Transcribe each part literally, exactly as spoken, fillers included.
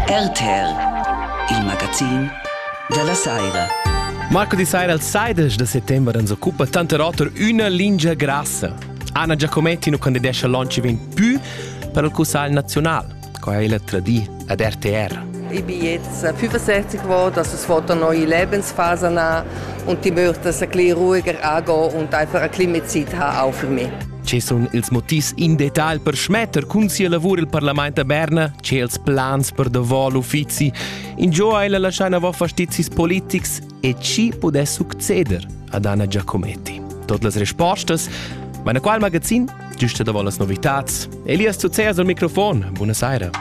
R T R, il magazin della Saira. Marco di Saira al seides de settembre ens occupa tante rotter una lingia grassa. Anna Giacometti non candidesce all'onci vin più per il Consiglio Nazionale, che è la tradì ad R T R. Ich bin jetzt fünfundsechzig geworden, also es fängt eine neue Lebensphase an und ich möchte es ein bisschen ruhiger angehen und einfach ein bisschen mehr Zeit haben, auch für mich. Ci sono ils motivi in dettaglio per smettere con sia lavoro il Parlamento a Berna, c'è ils plans per de vol uffizi, in gio a la lasciare vo fastizis politics e ci può succedere ad Anna Giacometti. Tutte le risposte, ma in qual magazin, giusto da volas novitats. Elias Zuzeas al microfono, buonasera.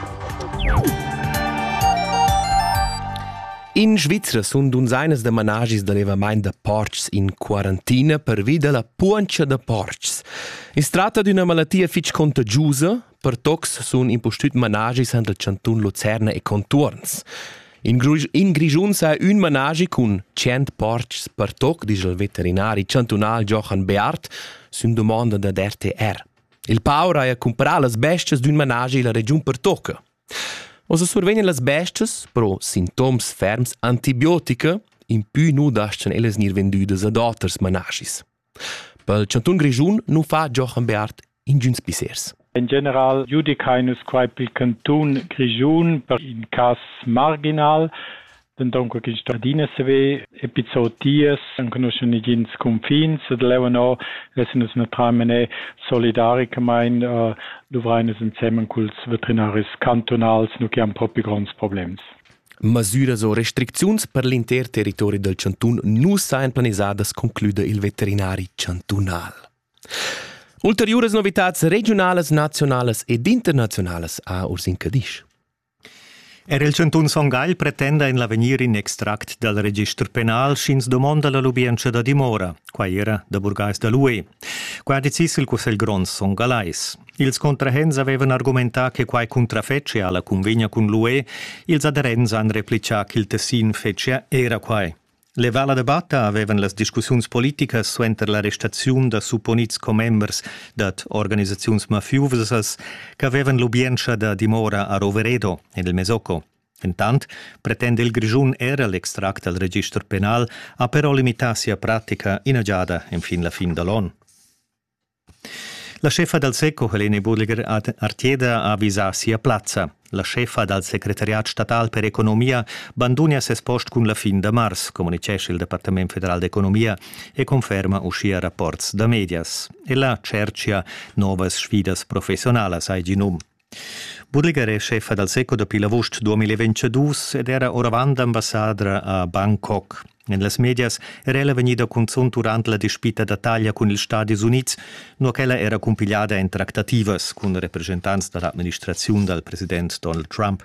In Svizzera sunt uns eines de managis de levamaint de porcs in quarantina per vida la puancia de porcs. Es tratta d'una malattia fich contagiosa, per tocs sun impostut managis andel Cantun Luzerna e contorns. In, Gru- in Grigiun sa un managi cun cent porcs per toc, dice il veterinari cantunal Johann Beart, sun domanda da R T R. Il paura è a comparare las bestias d'un managi la region per tocca. Osa survegnan las bestas pro sintoms ferms antibiotica in più nu dascen elles nir vendudas ad otters managis. Pel Cantun Grigiun nu fa Johann Beart in giuns bisers. In general, judicainus quae pil Cantun Grigiun per in cas marginal, den donque che stradina se ve episodias, anche non sono gins confins, ed levano, essenus naturalmente solidarica mein, uh, dovrainus insieme culs veterinaris cantonals, nu che han proprio grons problems. Masuras o restricziuns per l'inter territori del Cantun nu sain planisadas, conclude il veterinari cantunal. Ulteriores novitats regionales, nationales ed internationales a Ursin Cadisch. Er il Cantun Songail pretenda in l'avenir in extract dal registro penal schins domanda la lubienza da dimora, qua era da Burgais da Lue. Qua decis il Cusel Grons Songalais. Ils contrahens avevan argumentat che quai contrafecce alla convegna con Lue, ils aderents han replicat che il Tessin feccia era quai. Le vala debatta avevan las discussions politicas suenter l'arrestaziun da supponits comembers dat organizaziuns mafiuvesas che avevan l'ubienza da dimora a Roveredo e del Mesocco. Intant, pretende il Grigiun era l'extract al registro penal, a però limitassi a pratica inagiada in fin la fin dall'on. La chefa del Secco, Helene Budliger Artieda, avvisa sia plazza. La chefa del Secretariat Statal per Economia bandunia ses post cun la fin de mars, comunicesce il Departament Federal d'Economia e conferma uscia rapports da medias. E la cercia novas sfidas professionalas ai ginum. Budliger è chefa del Secco da Pilavust duemilaventidue ed era oravant ambassadra a Bangkok. En las medias era ella vegnida consum durant la dispita da taglia con il Stati Units, no che ella era compigliata in tractativas con rappresentanti dell'amministrazione del presidente Donald Trump.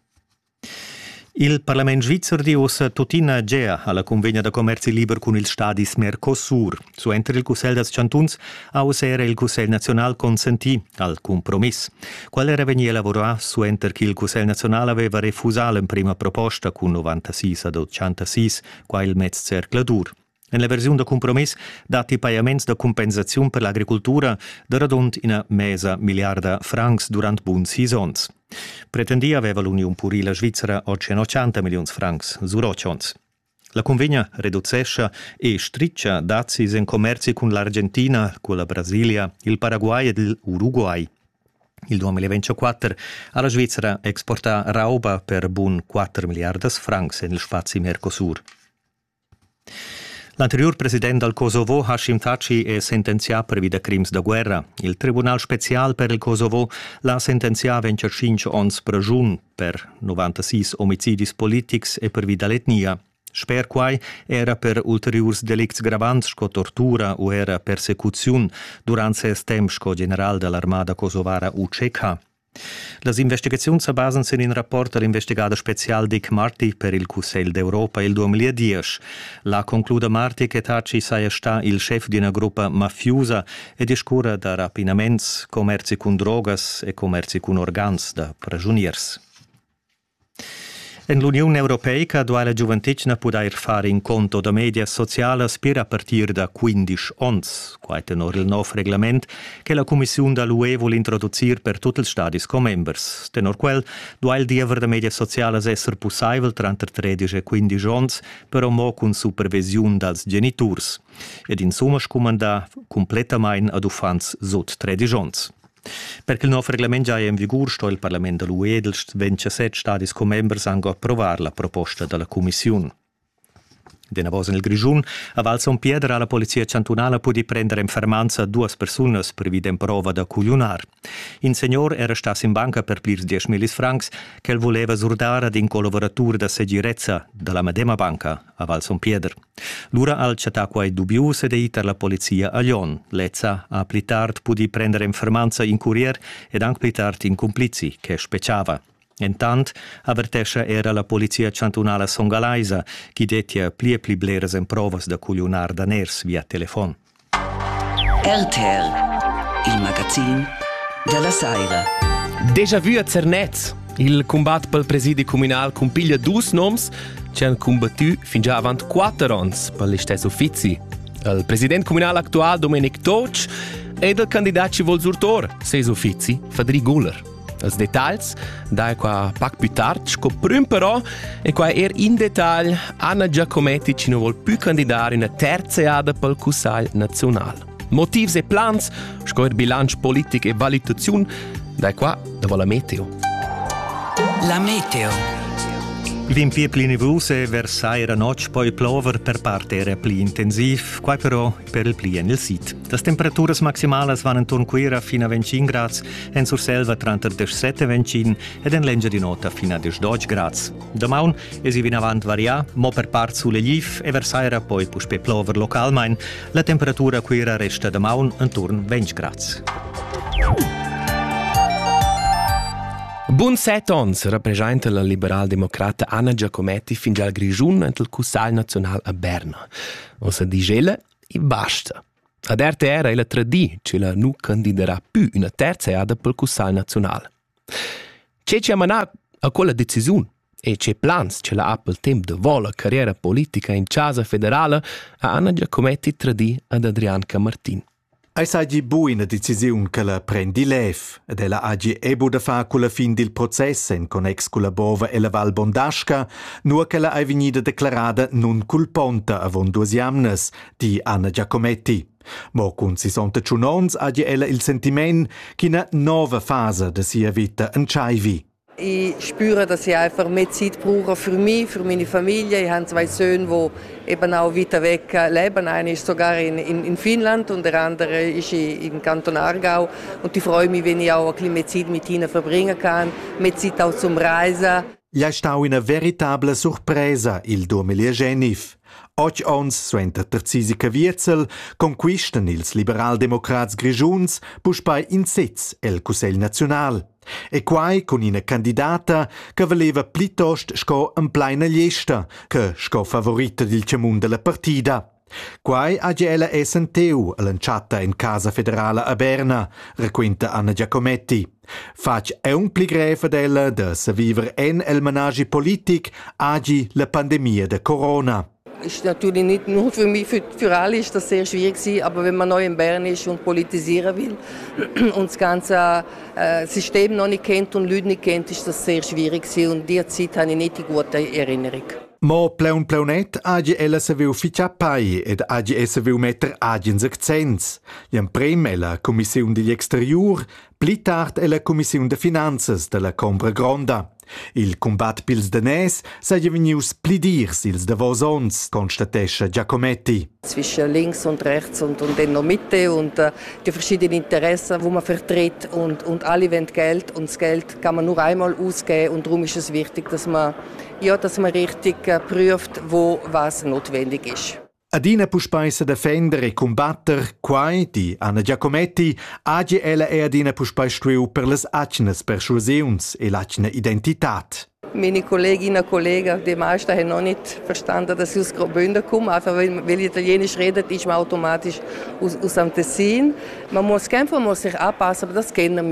Il Parlamento svizzero di ossa tutina gea alla convegna da commercio liber con il Stadis Mercosur. Su entre il Cusel des Cantuns, a era il Cusel Nazional consentì al compromiss. Qual era venia lavorare su enter che il Cusel Nazional aveva refusato in prima proposta con novantasei ad ottantasei, qua il mezz cercladur. En la versione da compromiss, dati pagaments da compensazione per l'agricoltura da radont in a mesa miliarda francs durant bun seasons. Pretendia aveva l'Unione Purila Svizzera ottocento milioni francs surocions. La convegna riducesce e striccia dazis in commerci con l'Argentina, con la Brasilia, il Paraguay e l'Uruguay. Il duemilaventiquattro alla Svizzera esporta roba per bun quattro miliardi francs nel spazio Mercosur. L'anterior presidente del Kosovo, Hashim Thaçi, è sentenziato per vita crims da guerra. Il Tribunal Special per il Kosovo l'ha sentenziato a venticinque ons prigiun per novantasei omicidis politics e per vita l'etnia. Sper quai era per ulteriors delicts gravants sco tortura o era persecuzione durant ses temps sco general dell'armata kosovara U C K. Las investigaziuns se basan in rapport all'investigata special Dick Marty per il Cusel d'Europa il duemiladieci. La concluda Marty che Thaçi saia sta il chef di una gruppa mafiosa e discura da rapinaments, commerci con drogas e commerci con organs da prigioniers. En l'Unione Europea dua la giuventetna poder fare in conto da media sociale per a partir da quindici ons, quai tenor il nuovo reglament che la Commissione dall'U E vuol introdurre per tutti i stati co-members. Tenor quel, dua il diever da media sociale esser possibile tra tredici e quindici ons, però mo con supervisione dals genitors. Ed insomma scomanda completamente ad ufans sot tredici ons. Perché il nuovo regolamento già è in vigore, sto il Parlamento dell'U E dels ventisette stati co-members hanno approvato la proposta della Commissione. Dena voce nel Grigiun, a Val Son Piedra la Polizia Cantonale può prendere in fermanza due persone per vide in prova da cuglionar. Il signor era stato in banca per più di diecimila francs che voleva surdare ad in collaboratore da segirezza della medesima banca a Val Son Piedra. L'ura al città è dubbiosa ed è la polizia a Lyon. Lezza a più tardi può prendere in fermanza in courier ed anche più tardi in complici che speciava. Intant, avvertesce era la polizia cantonale songalaisa che detia plie pli bleres in provas da cuglionar daners via telefon. R T L, il magazin della Saira. Déjà vu a Cernez. Il combat pel presidi comunal compiglia dus noms che han combattu fin già avant quattro ans per gli stessi uffizi. Il president comunal actual Domenic Toch ed il candidat ci vol surtor, ses uffizi, Federic Guller. Els detalls, dai qua pac più tard, scoprim però e qua er in dettagl Anna Giacometti ci non vuol più candidare una terza ada pel Consiglio Nazionale. Motivs e plans, scoir bilancio politic e valutazione, dai qua da la meteo. La meteo. Vimpi pli nevose versaira noc poi plover per parte era pli intensiv, qua però per il pli en il sit. Das temperaturas maximales van intorno quera fino a venticinque gradi, en sur selva tra diciassette e venticinque ed en lengia di nota fino a dodici gradi. Damaun es in avant varia, mo per part sulle liv e versaira poi puspe plover localmein, la temperatura quera resta damaun intorno venti gradi. Bun set ons rappresenta la liberal-democrata Anna Giacometti fin già al Grigiun ent il Consiglio Nazionale a Berna. O se digela e basta. Ad R T R ella tradì che la nu candiderà più una terza ada pel Consiglio Nazionale. C'è ci amana a quella decisione e c'è plans ce la ha pel tempo de vola carriera politica in casa federale a Anna Giacometti tradì ad Adrian Camartin. Ei sagi buina decisiun che la prendi lev, ed ella hagi ebo da fa con la fin del processo in connex con la bova e la Val Bondasca, nur che la hai venida declarada non culponta avon due jamnes, di Anna Giacometti. Mo con sessantotto ons hagi ella il sentiment che una nuova fase de sia vita entscheivi. Ich spüre, dass ich einfach mehr Zeit brauche für mich, für meine Familie. Ich habe zwei Söhne, die eben auch weiter weg leben. Einer ist sogar in, in, in Finnland und der andere ist im Kanton Aargau. Und ich freue mich, wenn ich auch ein bisschen mehr Zeit mit ihnen verbringen kann, mehr Zeit auch zum Reisen. Ja, ist auch eine veritable Surpresa il duemilagenif. Och ons suenter terzisica Wierzel conquisten ils liberal-democrats Grigiuns puspai in Sitz el Consiglio Nazional. E quai con una candidata che voleva plitost sco en pleina liesta, che sco favorita del cemun della partida. Quai agi ella essenteu all'enciata in Casa Federale a Berna, racquenta Anna Giacometti. Fac è un pli greve della de se viver en el menagi politic agi la pandemia de Corona. Ist natürlich nicht nur für mich, für, für alle ist das sehr schwierig gewesen, aber wenn man neu in Bern ist und politisieren will und das ganze äh, System noch nicht kennt und Leute nicht kennt, ist das sehr schwierig gewesen und die Zeit habe ich nicht die gute Erinnerung. Mo pleun pleunet agi ella se viu ficia pai ed agi essa viu metter agens accents. Iam prem è la Commissione degli Exterior, pli tard è la Commissione de Finanzas della Combra Gronda. Il combat pils danès sei vegnius plidirs ils de vosons, constatescha Giacometti. Zwischen links und rechts und, und dann noch Mitte und äh, die verschiedenen Interessen, die man vertritt und, und alle wollen Geld und das Geld kann man nur einmal ausgeben und darum ist es wichtig, dass man, ja, dass man richtig äh, prüft, wo was notwendig ist. Adina puspaisa defender e combatter, quai, di Anna Giacometti, agi ella e adina puspai stuiu per les acnes persuasiuns e l'acne identitat. Meine Kolleginnen und Kollegen, die meisten haben noch nicht verstanden, dass ich aus Graubünden komme. Einfach weil, weil Italienisch redet, ist man automatisch aus, aus dem Tessin. Man muss kämpfen, man muss sich anpassen, aber das kennen wir.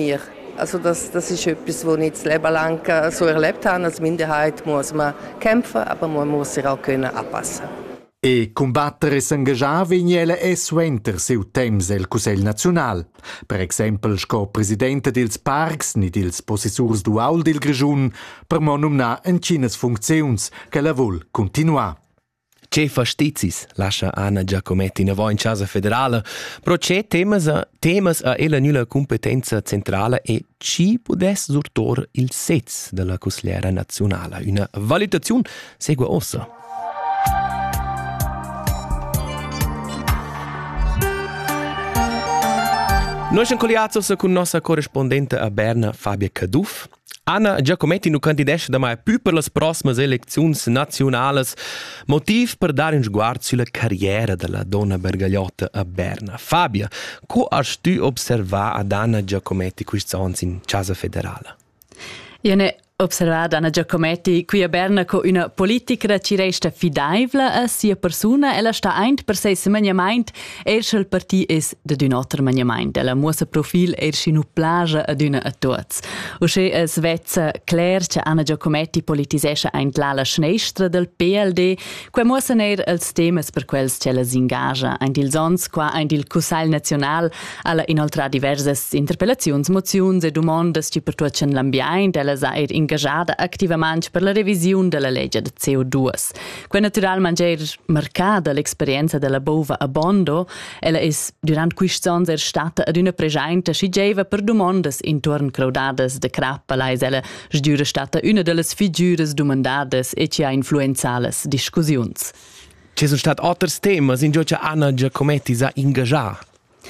Also das, das ist etwas, was ich das Leben lang so erlebt habe. Als Minderheit muss man kämpfen, aber man muss sich auch können anpassen. E combattere e s'engagiar vignela è suenter siu temps el Cussegl Naziunal. Per exempel sco presidente dils parcs ni dils possessurs dual dil Grischun per mo numnar en cinas funziuns che la vol continuar. C'è fastizis, lascia Anna Giacometti in in casa federale, però c'è temas a, temas a ella nula competenza centrale e ci pudes surtor il sez della Consigliera Nazionale. Una valutazione segue ossa. Noi siamo collegati con la nostra corrispondente a Berna, Fabia Caduff. Anna Giacometti nu candidesce da mai più per le prossime elezioni nazionali. Motiv per dare un sguardo sulla carriera della donna bergagliotta a Berna. Fabia, come hai tu osservato ad Anna Giacometti questi anni in casa federale? Io ne observato Anna Giacometti qui a Berna con una politica ci resta fidevole a sia persona e la sta eint per sé semaniament ersche il parti es de d'un altra maniament. La musa profil ersche nu plage ad una a tots. O se es vezza clair che Anna Giacometti politisesce eint l'ala schnestra del P L D, que musa ner els temas per quels che la s'ingaja. Eint il sons qua eint il Consiglio Nacional alla inoltre diverses interpellazions, mozions e domandas ci per tucen l'ambient, ella sa er engagada activamente per la revisione della legge del C O due. Qua naturalmente è marcata l'esperienza della bova a Bondo, ella è durante questi anni è stata ad una presente si geva per domandas intorno crowdadas de crappa, lei è giura stata una delle figure domandadas e ci ha influenzato le discussioni. Ci sono stati altri temi in cui Anna Giacometti si è ingagata?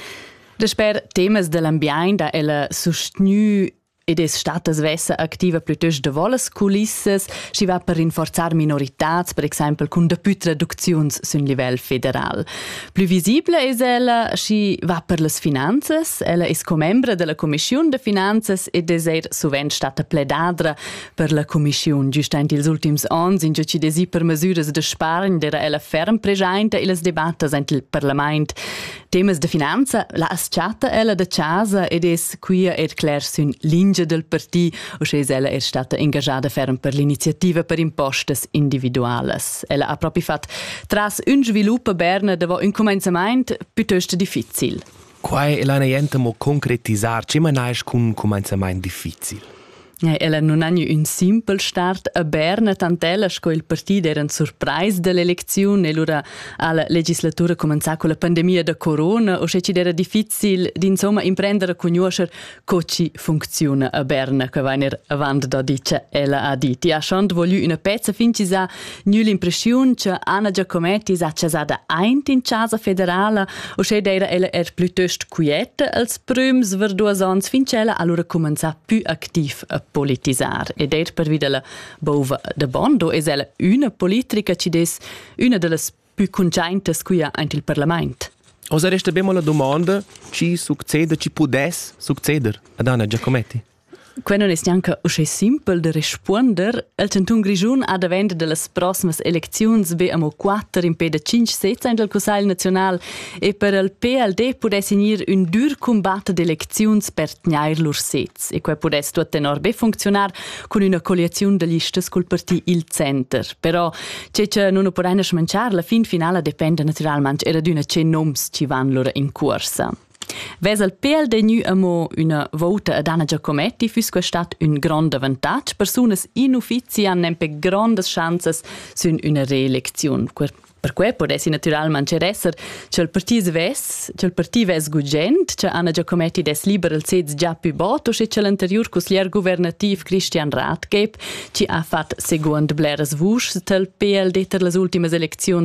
Desper temas dell'ambiente ella sostenu ed è stata svessa attiva piuttosto de volas culisses, si va per rinforzar minoritats, per esempio con de più traduczions sul livello federal. Più visibile è ella, si va per le finanzas, ella è co-membra della Commissione de Finanzas ed è er sovent stata pledadra per la Commissione. Giusto in gli ultimi anni, in cui ci desi per misure de spargn, era ella ferm presente e le debattes in il Parlamento. Temas de finanza, la asciata ella de casa ed è qui er clair sun linge del parti, o se ella è stata ingaggiata ferm per l'iniziativa per impostes individuales. Ella ha proprio fatto tras un sviluppo a Berna davo un comensamento piuttosto difficile. Quai è la niente mo concretizzar, ci manais con un comensamento difficile. Ella non ha un simple start a Berna, tant'ella che il partito era un surprise dell'elezione e allora alla legislatura cominciò con la pandemia da corona o se ci era difficile di insomma imprendere a conoscere come ci funziona a Berna, che va avanti da dice ella ha detto. Ha schon voglio una pezza fin ci sa nulla impressione che Anna Giacometti sa che sa da eint in casa federale o se era ella er piuttosto quieta als prüms ver due ans fin c'ella allora cominciò più attiv a politisar. Ed er per vida la bova de Bondo es ella una politica ci des una delle più congiantes qui in il Parlamento. Osa resta bemo la domanda, ci succede, ci pudes succeder ad Anna Giacometti? Qua non è neanche così semplice da rispondere. Il Cantun Grischun ha davanti delle prossime elezioni abbiamo quattro in peda cinque sezza del Consiglio Nazionale e per il P L D può essere un dur combatto di elezioni per tenere loro sezza. E qua può essere tutto ben funzionare con una coalizione di liste col partito Il Center. Però c'è che non può smanciare, la fin finale dipende naturalmente era di una c'è nomi che vanno loro in corsa. Ves al P L D nu amo una vota ad Anna Giacometti fusque stat un grande vantaggio. Personas in uffici hanno nempe grandes chances sun una reelezione. Per cui può essere naturalmente essere che il partito ves, che il partito ves gugent, che Anna Giacometti des libera il sez già più botto, e che l'anterior consigliere governativo Christian Rathgeb ci ha fatto secondo bleras vusch del P L D per le ultime elezioni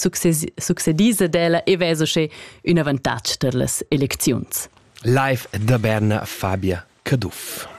succedise della e veso che un vantaggio per le elezioni. Live da Berna Fabia Caduff.